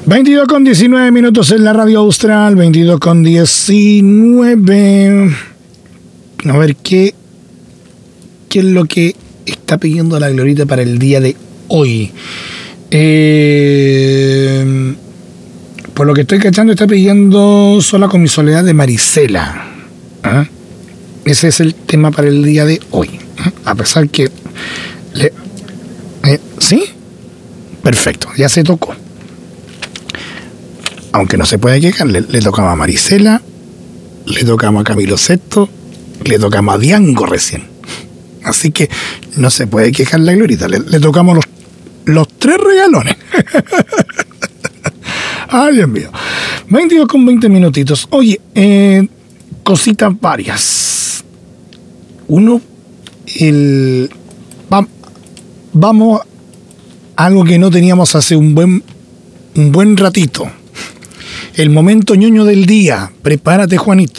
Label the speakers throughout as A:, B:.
A: 22 con 19 minutos en la radio austral, 22 con 19. A ver, ¿qué es lo que está pidiendo la Glorita para el día de hoy? Por lo que estoy cachando, está pidiendo Sola con mi soledad de Marisela. ¿Ah? Ese es el tema para el día de hoy. A pesar que... ¿Sí? Perfecto, ya se tocó. Aunque no se puede quejar, le tocamos a Marisela, le tocamos a Camilo Sesto, le tocamos a Diango recién. Así que no se puede quejar la Glorita, le tocamos los tres regalones. Ay, Dios mío. 22 con 20 minutitos. Oye, cositas varias. Uno, vamos a algo que no teníamos hace un buen ratito. El momento ñoño del día. Prepárate, Juanito.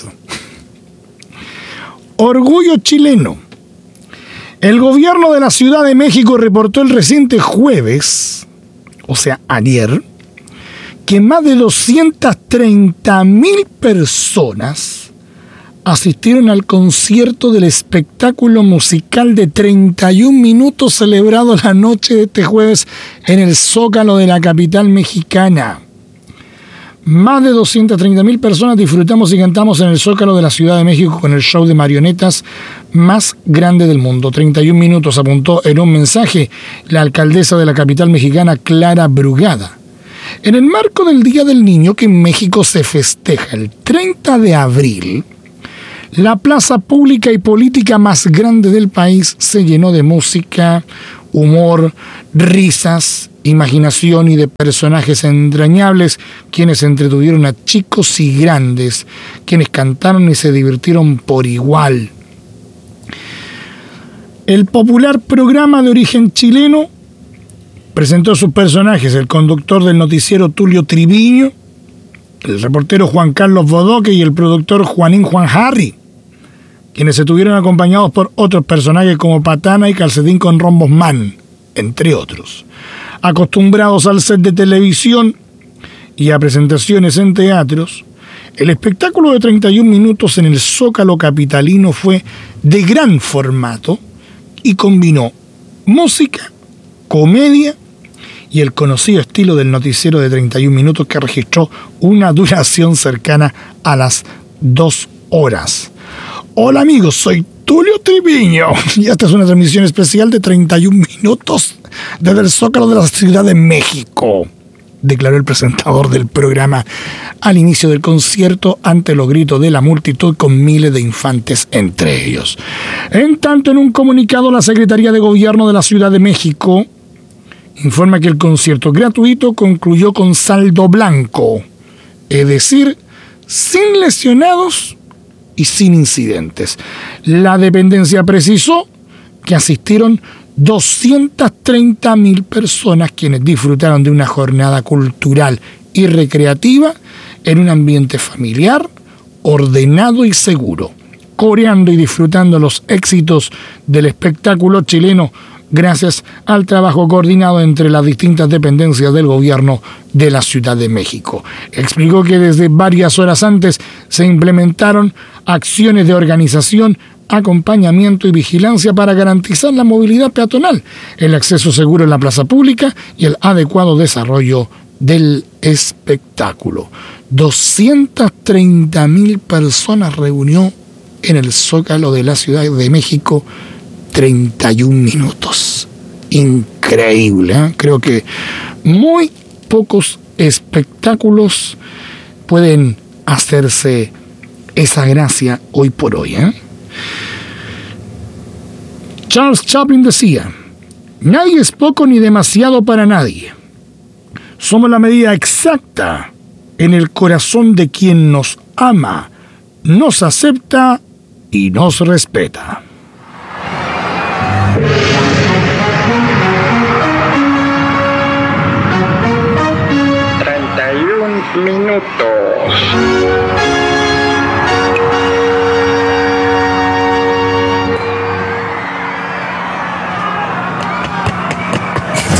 A: Orgullo chileno. El gobierno de la Ciudad de México reportó el reciente jueves, o sea, ayer, que más de 230.000 personas asistieron al concierto del espectáculo musical de 31 minutos celebrado la noche de este jueves en el Zócalo de la capital mexicana. Más de 230.000 personas disfrutamos y cantamos en el Zócalo de la Ciudad de México con el show de marionetas más grande del mundo. 31 minutos, apuntó en un mensaje la alcaldesa de la capital mexicana, Clara Brugada. En el marco del Día del Niño, que en México se festeja el 30 de abril, la plaza pública y política más grande del país se llenó de música, humor, risas, imaginación y de personajes entrañables, quienes entretuvieron a chicos y grandes, quienes cantaron y se divirtieron por igual. El popular programa de origen chileno presentó sus personajes: el conductor del noticiero Tulio Triviño, el reportero Juan Carlos Bodoque y el productor Juan Harry, quienes estuvieron acompañados por otros personajes como Patana y Calcetín con Rombos Man, entre otros. Acostumbrados al set de televisión y a presentaciones en teatros, el espectáculo de 31 minutos en el Zócalo capitalino fue de gran formato y combinó música, comedia y el conocido estilo del noticiero de 31 minutos, que registró una duración cercana a las 2 horas. Hola amigos, soy Tulio Triviño y esta es una transmisión especial de 31 minutos desde el Zócalo de la Ciudad de México, declaró el presentador del programa al inicio del concierto ante los gritos de la multitud con miles de infantes entre ellos. En tanto, en un comunicado, la Secretaría de Gobierno de la Ciudad de México informa que el concierto gratuito concluyó con saldo blanco, es decir, sin lesionados y sin incidentes. La dependencia precisó que asistieron 230.000 personas, quienes disfrutaron de una jornada cultural y recreativa en un ambiente familiar, ordenado y seguro, coreando y disfrutando los éxitos del espectáculo chileno gracias al trabajo coordinado entre las distintas dependencias del gobierno de la Ciudad de México. Explicó que desde varias horas antes se implementaron acciones de organización, acompañamiento y vigilancia para garantizar la movilidad peatonal, el acceso seguro en la plaza pública y el adecuado desarrollo del espectáculo. 230.000 personas reunió en el Zócalo de la Ciudad de México 31 minutos. Increíble, ¿eh? Creo que muy pocos espectáculos pueden hacerse esa gracia hoy por hoy, ¿eh? Charles Chaplin decía: nadie es poco ni demasiado para nadie. Somos la medida exacta en el corazón de quien nos ama, nos acepta y nos respeta.
B: Minutos.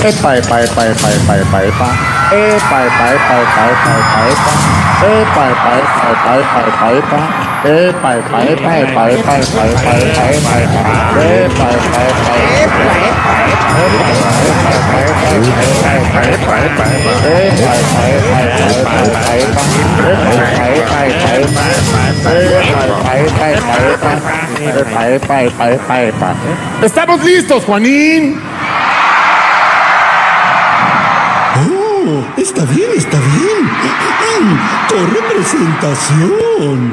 C: Epa, epa, epa, epa, epa, epa, epa. Epa, epa, epa, epa, epa, epa, epa. Epa, epa, epa, epa, epa, epa, epa. Epa, epa, epa, epa, epa, epa, epa, epa, epa, epa. Epa, epa, epa. ¡Estamos listos, Juanín!
D: Oh, está bien, está bien. Corre presentación.